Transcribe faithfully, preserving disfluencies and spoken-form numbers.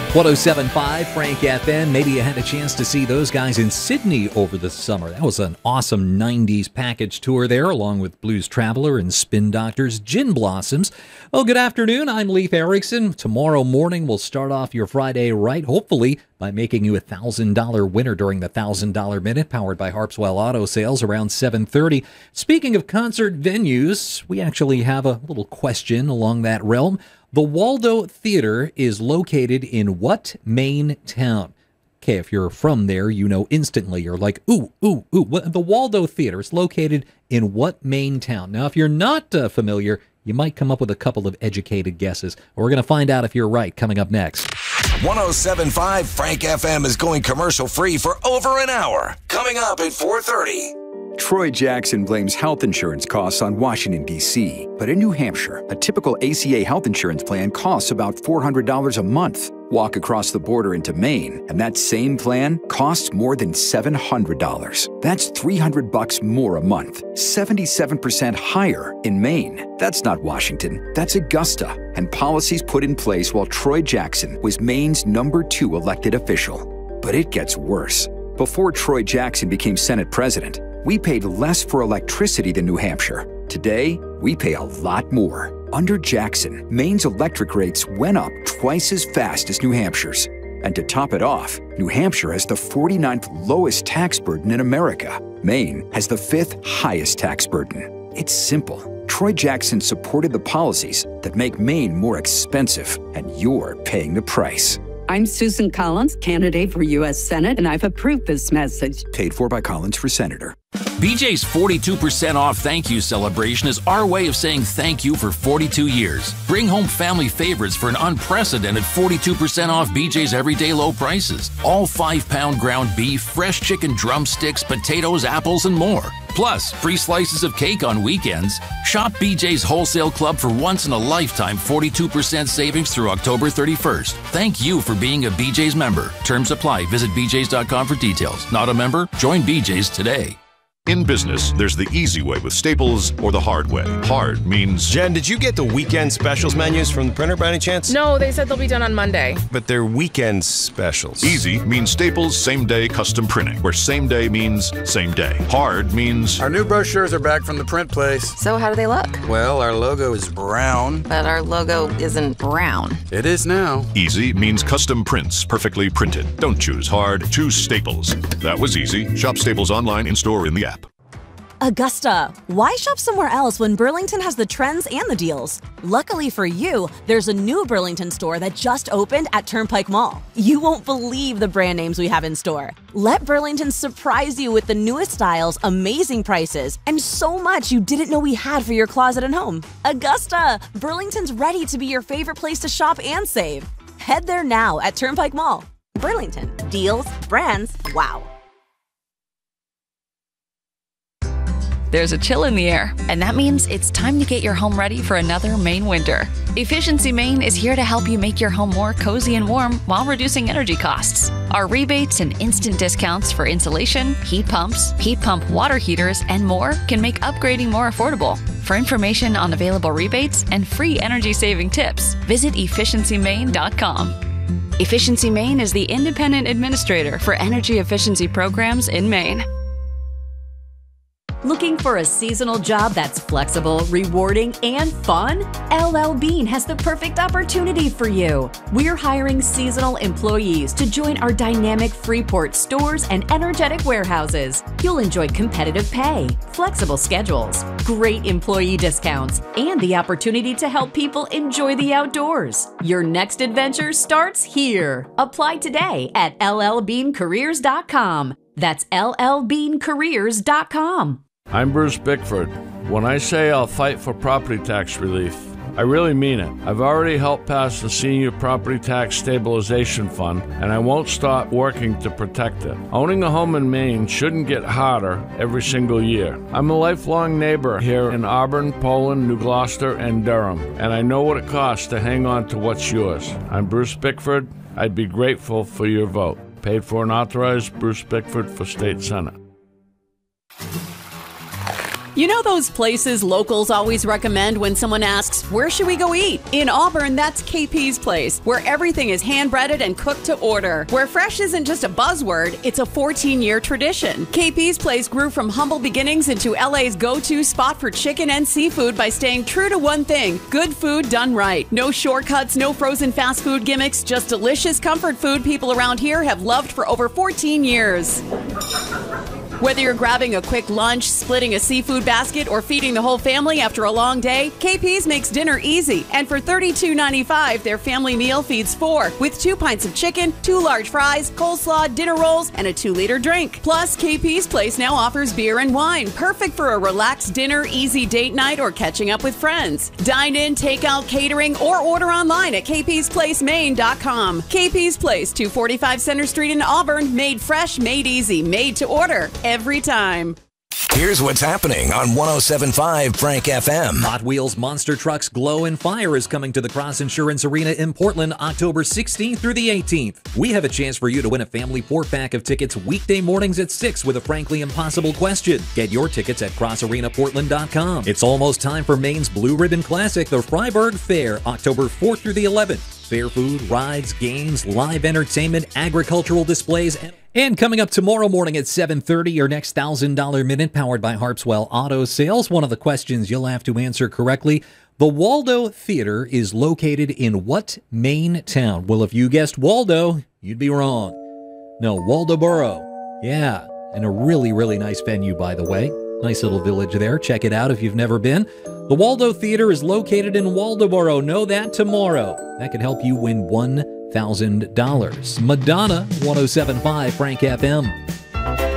one oh seven point five Frank F M. Maybe you had a chance to see those guys in Sydney over the summer. That was an awesome nineties package tour there, along with Blues Traveler and Spin Doctors, Gin Blossoms. Well, good afternoon. I'm Leif Erickson. Tomorrow morning, we'll start off your Friday right, hopefully, by making you a one thousand dollars winner during the one thousand dollars Minute, powered by Harpswell Auto Sales around seven thirty. Speaking of concert venues, we actually have a little question along that realm. The Waldo Theater is located in what Maine town? Okay, if you're from there, you know instantly. You're like, ooh, ooh, ooh. What, the Waldo Theater is located in what Maine town? Now, if you're not uh, familiar, you might come up with a couple of educated guesses. We're going to find out if you're right coming up next. one oh seven point five Frank F M is going commercial-free for over an hour. Coming up at four thirty. Troy Jackson blames health insurance costs on Washington, D C But in New Hampshire, a typical A C A health insurance plan costs about four hundred dollars a month. Walk across the border into Maine, and that same plan costs more than seven hundred dollars. That's three hundred bucks more a month, seventy-seven percent higher in Maine. That's not Washington, that's Augusta, and policies put in place while Troy Jackson was Maine's number two elected official. But it gets worse. Before Troy Jackson became Senate president, we paid less for electricity than New Hampshire. Today, we pay a lot more. Under Jackson, Maine's electric rates went up twice as fast as New Hampshire's. And to top it off, New Hampshire has the forty-ninth lowest tax burden in America. Maine has the fifth highest tax burden. It's simple. Troy Jackson supported the policies that make Maine more expensive, and you're paying the price. I'm Susan Collins, candidate for U S Senate, and I've approved this message. Paid for by Collins for Senator. B J's forty-two percent off thank you celebration is our way of saying thank you for forty-two years. Bring home family favorites for an unprecedented forty-two percent off B J's everyday low prices. All five pound ground beef, fresh chicken drumsticks, potatoes, apples, and more. Plus, free slices of cake on weekends. Shop B J's Wholesale Club for once-in-a-lifetime forty-two percent savings through October thirty-first. Thank you for being a B J's member. Terms apply. Visit b j's dot com for details. Not a member? Join B J's today. In business, there's the easy way with Staples or the hard way. Hard means... Jen, did you get the weekend specials menus from the printer by any chance? No, they said they'll be done on Monday. But they're weekend specials. Easy means Staples same-day custom printing, where same day means same day. Hard means... Our new brochures are back from the print place. So how do they look? Well, our logo is brown. But our logo isn't brown. It is now. Easy means custom prints, perfectly printed. Don't choose hard, choose Staples. That was easy. Shop Staples online, in-store, in the app. Augusta, why shop somewhere else when Burlington has the trends and the deals? Luckily for you, there's a new Burlington store that just opened at Turnpike Mall. You won't believe the brand names we have in store. Let Burlington surprise you with the newest styles, amazing prices, and so much you didn't know we had for your closet and home. Augusta, Burlington's ready to be your favorite place to shop and save. Head there now at Turnpike Mall. Burlington, deals, brands, wow. There's a chill in the air, and that means it's time to get your home ready for another Maine winter. Efficiency Maine is here to help you make your home more cozy and warm while reducing energy costs. Our rebates and instant discounts for insulation, heat pumps, heat pump water heaters, and more can make upgrading more affordable. For information on available rebates and free energy-saving tips, visit efficiency maine dot com. Efficiency Maine is the independent administrator for energy efficiency programs in Maine. Looking for a seasonal job that's flexible, rewarding, and fun? L L Bean has the perfect opportunity for you. We're hiring seasonal employees to join our dynamic Freeport stores and energetic warehouses. You'll enjoy competitive pay, flexible schedules, great employee discounts, and the opportunity to help people enjoy the outdoors. Your next adventure starts here. Apply today at L L bean careers dot com. That's L L bean careers dot com. I'm Bruce Bickford. When I say I'll fight for property tax relief, I really mean it. I've already helped pass the Senior Property Tax Stabilization Fund, and I won't stop working to protect it. Owning a home in Maine shouldn't get harder every single year. I'm a lifelong neighbor here in Auburn, Poland, New Gloucester, and Durham, and I know what it costs to hang on to what's yours. I'm Bruce Bickford. I'd be grateful for your vote. Paid for and authorized, Bruce Bickford for State Senate. You know those places locals always recommend when someone asks, where should we go eat? In Auburn, that's K P's Place, where everything is hand-breaded and cooked to order. Where fresh isn't just a buzzword, it's a fourteen-year tradition. K P's Place grew from humble beginnings into L A's go-to spot for chicken and seafood by staying true to one thing, good food done right. No shortcuts, no frozen fast food gimmicks, just delicious comfort food people around here have loved for over fourteen years. Whether you're grabbing a quick lunch, splitting a seafood basket, or feeding the whole family after a long day, K P's makes dinner easy. And for thirty-two ninety-five, their family meal feeds four, with two pints of chicken, two large fries, coleslaw, dinner rolls, and a two-liter drink. Plus, K P's Place now offers beer and wine, perfect for a relaxed dinner, easy date night, or catching up with friends. Dine in, take out, catering, or order online at k p's place maine dot com. K P's Place, two forty-five Center Street in Auburn, made fresh, made easy, made to order. Every time. Here's what's happening on one oh seven point five Frank F M. Hot Wheels Monster Trucks Glow and Fire is coming to the Cross Insurance Arena in Portland October sixteenth through the eighteenth. We have a chance for you to win a family four-pack of tickets weekday mornings at six with a frankly impossible question. Get your tickets at cross arena portland dot com. It's almost time for Maine's Blue Ribbon Classic, the Freiburg Fair, October fourth through the eleventh. Fair food, rides, games, live entertainment, agricultural displays, and And coming up tomorrow morning at seven thirty, your next one thousand dollars Minute powered by Harpswell Auto Sales. One of the questions you'll have to answer correctly. The Waldo Theater is located in what Maine town? Well, if you guessed Waldo, you'd be wrong. No, Waldoboro. Yeah, and a really, really nice venue, by the way. Nice little village there. Check it out if you've never been. The Waldo Theater is located in Waldoboro. Know that tomorrow. That could help you win one thousand dollars. Madonna, one oh seven point five Frank F M.